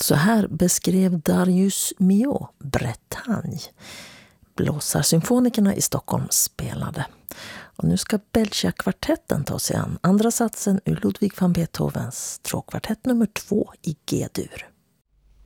Så här beskrev Darius Milhaud Bretagne. Blåsarsymfonikerna i Stockholm spelade. Och nu ska Belgia-kvartetten ta sig an andra satsen ur Ludwig van Beethovens stråkkvartett nummer 2 i G-dur.